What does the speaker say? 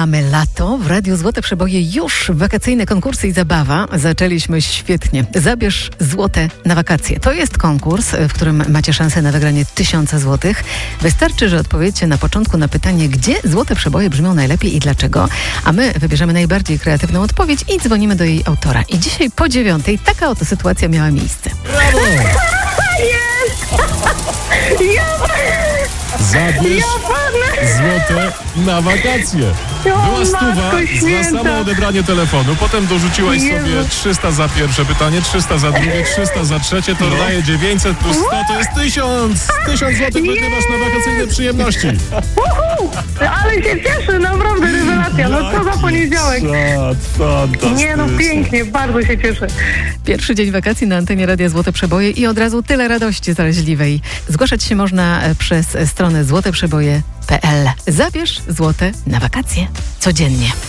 mamy lato. W Radiu Złote Przeboje już wakacyjne konkursy i zabawa. Zaczęliśmy świetnie. Zabierz złote na wakacje. To jest konkurs, w którym macie szansę na wygranie 1000 złotych. Wystarczy, że odpowiecie na początku na pytanie, gdzie złote przeboje brzmią najlepiej i dlaczego. A my wybierzemy najbardziej kreatywną odpowiedź i dzwonimy do jej autora. I dzisiaj po 9:00 taka oto sytuacja miała miejsce. Brawo! Zabierz złote na wakacje. Była stuwa za samo odebranie telefonu. Potem dorzuciłaś sobie 300 za pierwsze pytanie, 300 za drugie, 300 za trzecie. To daje 900 plus 100 to jest 1000. 1000 złotych wygrywasz na wakacyjne przyjemności. Ale się cieszę, naprawdę rewelacja. No co za poniedziałek. Nie no, pięknie, bardzo się cieszę. Pierwszy dzień wakacji na antenie Radia Złote Przeboje i od razu tyle radości zaraźliwej. Zgłaszać się można przez stronę złoteprzeboje.pl. Zabierz złote na wakacje codziennie.